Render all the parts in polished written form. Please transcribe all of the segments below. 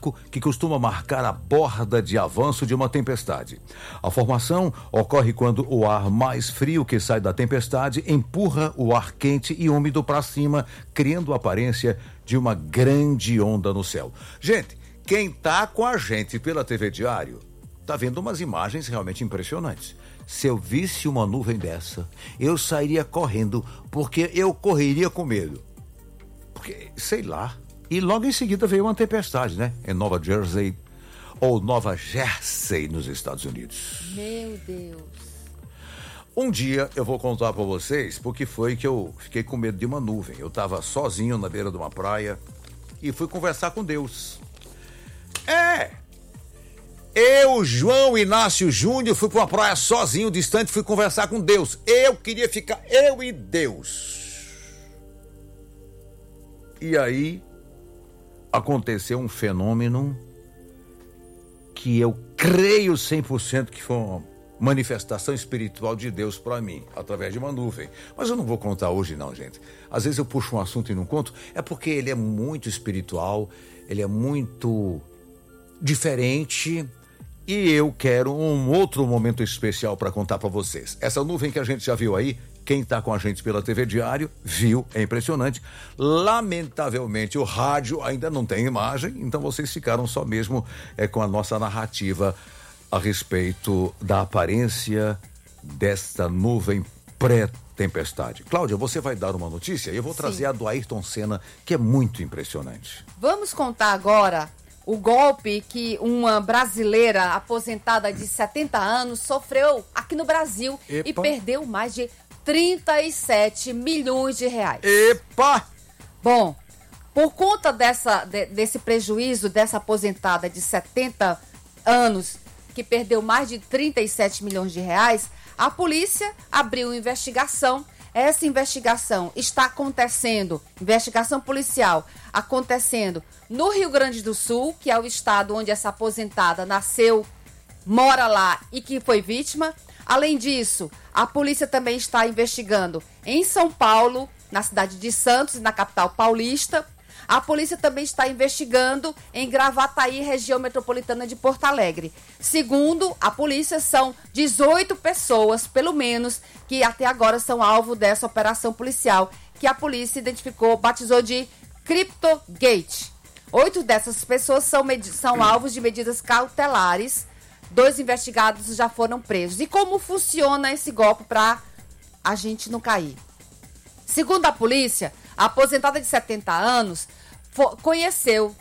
marco que costuma marcar a borda de avanço de uma tempestade. A formação ocorre quando o ar mais frio que sai da tempestade empurra o ar quente e úmido para cima, criando a aparência de uma grande onda no céu. Gente, quem tá com a gente pela TV Diário tá vendo umas imagens realmente impressionantes. Se eu visse uma nuvem dessa, eu sairia correndo, porque eu correria com medo. Porque, sei lá. E logo em seguida veio uma tempestade, né? Em Nova Jersey, ou Nova Jersey, nos Estados Unidos. Meu Deus. Um dia eu vou contar pra vocês porque foi que eu fiquei com medo de uma nuvem. Eu tava sozinho na beira de uma praia e fui conversar com Deus. Eu, João Inácio Júnior, fui para uma praia sozinho, distante, fui conversar com Deus. Eu queria ficar, eu e Deus. E aí, aconteceu um fenômeno que eu creio 100% que foi uma manifestação espiritual de Deus para mim, através de uma nuvem. Mas eu não vou contar hoje não, gente. Às vezes eu puxo um assunto e não conto, é porque ele é muito espiritual, ele é muito diferente. E eu quero um outro momento especial para contar para vocês. Essa nuvem que a gente já viu aí, quem está com a gente pela TV Diário, viu, é impressionante. Lamentavelmente, o rádio ainda não tem imagem, então vocês ficaram só mesmo com a nossa narrativa a respeito da aparência desta nuvem pré-tempestade. Cláudia, você vai dar uma notícia e eu vou trazer a do Ayrton Senna, que é muito impressionante. Vamos contar agora o golpe que uma brasileira aposentada de 70 anos sofreu aqui no Brasil. Epa. E perdeu mais de 37 milhões de reais. Epa! Bom, por conta desse prejuízo dessa aposentada de 70 anos que perdeu mais de 37 milhões de reais, a polícia abriu uma investigação. Essa investigação está acontecendo, investigação policial, acontecendo no Rio Grande do Sul, que é o estado onde essa aposentada nasceu, mora lá e que foi vítima. Além disso, a polícia também está investigando em São Paulo, na cidade de Santos, na capital paulista. A polícia também está investigando em Gravataí, região metropolitana de Porto Alegre. Segundo a polícia, são 18 pessoas, pelo menos, que até agora são alvo dessa operação policial, que a polícia identificou, batizou de CryptoGate. 8 dessas pessoas são alvos de medidas cautelares. 2 investigados já foram presos. E como funciona esse golpe para a gente não cair? Segundo a polícia, a aposentada de 70 anos conheceu,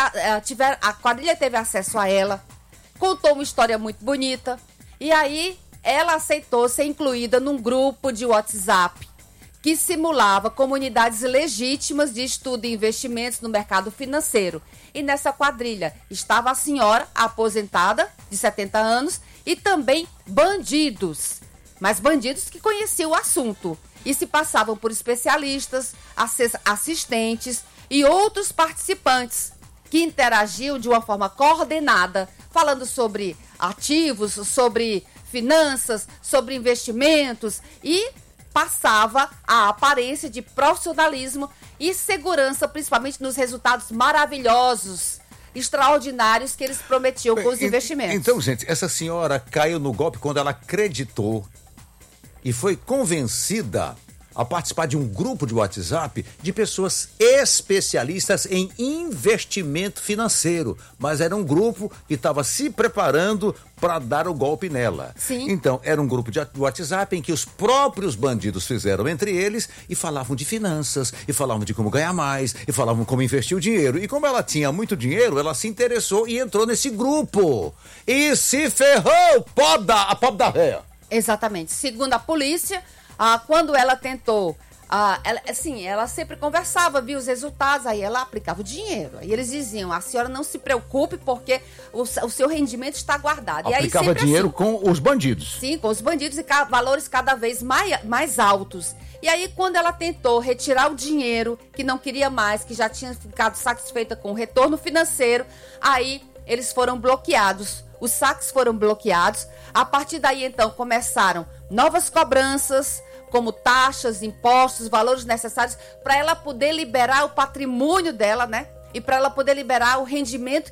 a quadrilha teve acesso a ela, contou uma história muito bonita, e aí ela aceitou ser incluída num grupo de WhatsApp que simulava comunidades legítimas de estudo e investimentos no mercado financeiro. E nessa quadrilha estava a senhora aposentada de 70 anos e também bandidos, mas bandidos que conheciam o assunto e se passavam por especialistas, assistentes e outros participantes que interagiam de uma forma coordenada, falando sobre ativos, sobre finanças, sobre investimentos, e passava a aparência de profissionalismo e segurança, principalmente nos resultados maravilhosos, extraordinários que eles prometiam com os investimentos. Então, gente, essa senhora caiu no golpe quando ela acreditou e foi convencida a participar de um grupo de WhatsApp de pessoas especialistas em investimento financeiro. Mas era um grupo que estava se preparando para dar o golpe nela. Sim. Então, era um grupo de WhatsApp em que os próprios bandidos fizeram entre eles e falavam de finanças, e falavam de como ganhar mais, e falavam como investir o dinheiro. E como ela tinha muito dinheiro, ela se interessou e entrou nesse grupo. E se ferrou, a pobre da véia. Exatamente. Segundo a polícia, quando ela tentou, ela sempre conversava, via os resultados, aí ela aplicava o dinheiro. Aí eles diziam, a senhora não se preocupe porque o seu rendimento está guardado. Aplicava e aí, dinheiro assim, com os bandidos. Sim, com os bandidos e valores cada vez mais altos. E aí, quando ela tentou retirar o dinheiro, que não queria mais, que já tinha ficado satisfeita com o retorno financeiro, aí eles foram bloqueados. Os saques foram bloqueados. A partir daí, então, começaram novas cobranças, como taxas, impostos, valores necessários para ela poder liberar o patrimônio dela, né? E para ela poder liberar o rendimento